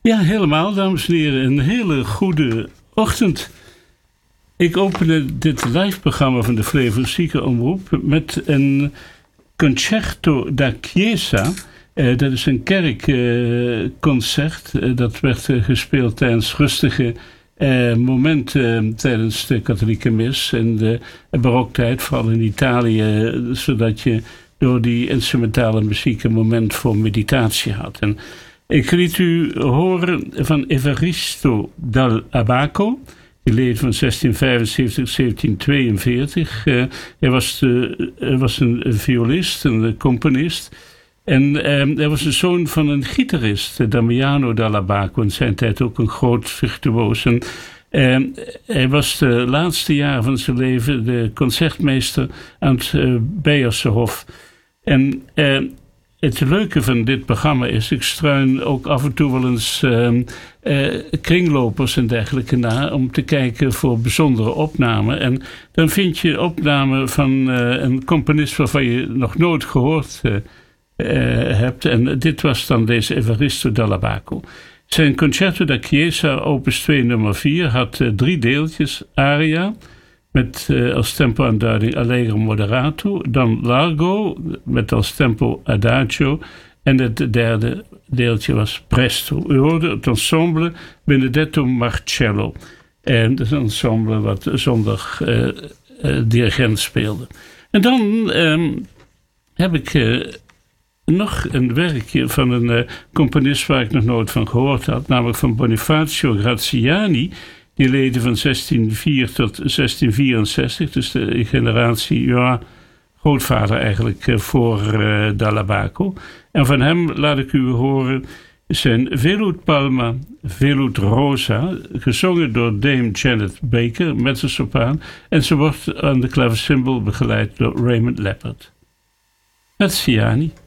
Ja, helemaal, dames en heren. Een hele goede ochtend. Ik opende dit live-programma van de Flevo-Zieke Omroep met een Concerto da Chiesa. Dat is een kerkconcert. Dat werd gespeeld tijdens rustige momenten tijdens de katholieke mis in de baroktijd, vooral in Italië, zodat je door die instrumentale muziek een moment voor meditatie had. En ik liet u horen van Evaristo dal Abaco. Die leefde van 1675 1742. Hij was een violist, een componist. En hij was de zoon van een gitarist, Damiano dal Abaco. In zijn tijd ook een groot virtuoos. En hij was de laatste jaren van zijn leven de concertmeester aan het Beierse Hof. En het leuke van dit programma is, ik struin ook af en toe wel eens kringlopers en dergelijke na om te kijken voor bijzondere opnamen. En dan vind je opnamen van een componist waarvan je nog nooit gehoord hebt. En dit was dan deze Evaristo dal Abaco. Zijn Concerto da Chiesa, opus 2 nummer 4, had 3 deeltjes. Aria, met als tempo-aanduiding Allegro moderato. Dan Largo, met als tempo Adagio. En het derde deeltje was Presto. U hoorde het ensemble Benedetto Marcello. En dat is een ensemble wat zonder dirigent speelde. En dan heb ik nog een werkje van een componist waar ik nog nooit van gehoord had. Namelijk van Bonifacio Graziani. Die leefde van 1604 tot 1664. Dus de generatie, grootvader eigenlijk voor dal Abaco. En van hem laat ik u horen zijn Velut Palma, Velut Rosa. Gezongen door Dame Janet Baker, mezzosopraan. En ze wordt aan de klaversymbol begeleid door Raymond Leppard. Graziani.